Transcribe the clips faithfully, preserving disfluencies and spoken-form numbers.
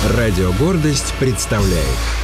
Радио «Гордость» представляет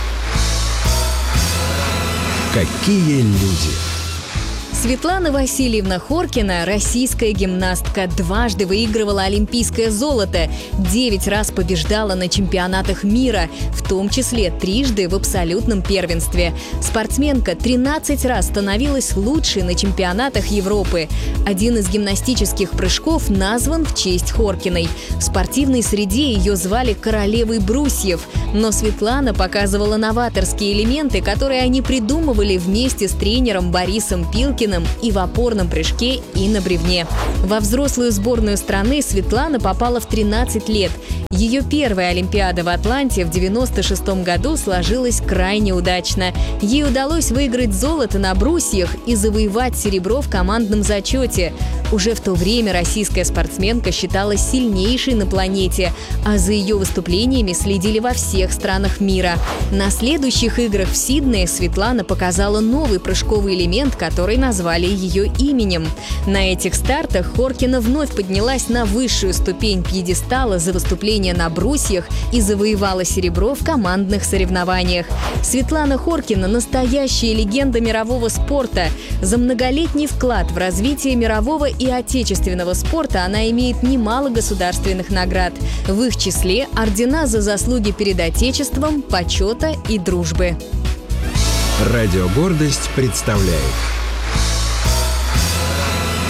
«Какие люди». Светлана Васильевна Хоркина – российская гимнастка, дважды выигрывала олимпийское золото, девять раз побеждала на чемпионатах мира, в том числе трижды в абсолютном первенстве. Спортсменка тринадцать раз становилась лучшей на чемпионатах Европы. Один из гимнастических прыжков назван в честь Хоркиной. В спортивной среде ее звали королевой брусьев, но Светлана показывала новаторские элементы, которые они придумывали вместе с тренером Борисом Пилкиным и в опорном прыжке, и на бревне. Во взрослую сборную страны Светлана попала в тринадцать лет. Ее первая Олимпиада в Атланте в девяносто шестом году сложилась крайне удачно. Ей удалось выиграть золото на брусьях и завоевать серебро в командном зачете. Уже в то время российская спортсменка считалась сильнейшей на планете, а за ее выступлениями следили во всех странах мира. На следующих играх в Сиднее Светлана показала новый прыжковый элемент, который назвали ее именем. На этих стартах Хоркина вновь поднялась на высшую ступень пьедестала за выступление на брусьях и завоевала серебро в командных соревнованиях. Светлана Хоркина – настоящая легенда мирового спорта. За многолетний вклад в развитие мирового и отечественного спорта она имеет немало государственных наград. В их числе ордена за заслуги перед Отечеством, почета и дружбы. Радио «Гордость» представляет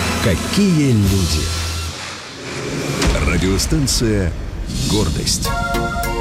«Какие люди». Радиостанция «Гордость».